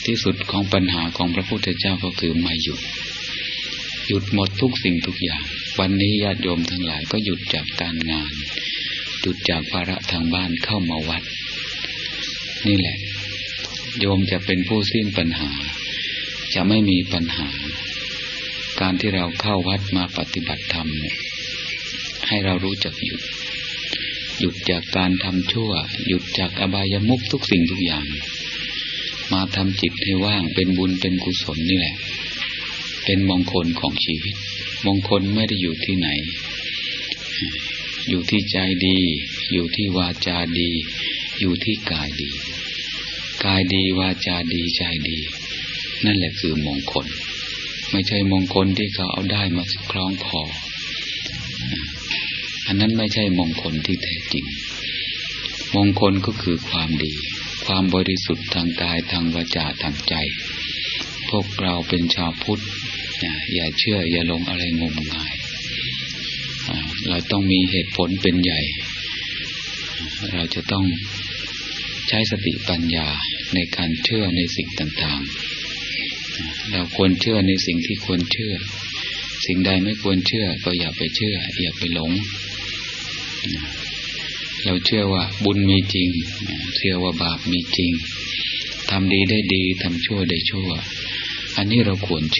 ที่สุดของปัญหาของพระพุทธเจ้าก็คือไม่หยุดหมดทุกสิ่งทุกอย่างวันนี้ญาติโยมทั้งหลายก็หยุดจากการงานหยุดจากภาระทางบ้านเข้ามาวัดนี่แหละโยมจะเป็นผู้สิ้นปัญหาจะไม่มีปัญหาการที่เราเข้าวัดมาปฏิบัติธรรมเนี่ยให้เรารู้จักหยุดจากการทำชั่วหยุดจากอบายมุขทุกสิ่งทุกอย่างมาทำจิตให้ว่างเป็นบุญเป็นกุศลนี่แหละเป็นมงคลของชีวิตมงคลไม่ได้อยู่ที่ไหนอยู่ที่ใจดีอยู่ที่วาจาดีอยู่ที่กายดีกายดีวาจาดีใจดีนั่นแหละคือมงคลไม่ใช่มงคลที่เขาเอาได้มาคล้องคออันนั้นไม่ใช่มงคลที่แท้จริงมงคลก็คือความดีความบริสุทธิ์ทางกายทางวาจาทางใจพวกเราเป็นชาวพุทธอย่าเชื่ออย่าลงอะไรงมงายเราต้องมีเหตุผลเป็นใหญ่เราจะต้องใช้สติปัญญาในการเชื่อในสิ่งต่างๆเราควรเชื่อในสิ่งที่ควรเชื่อสิ่งใดไม่ควรเชื่อก็อย่าไปเชื่ออย่าไปหลงเราเชื่อว่าบุญมีจริงเชื่อว่าบาปมีจริงทำดีได้ดีทำชั่วได้ชั่วอันนี้เราควรเชื่อ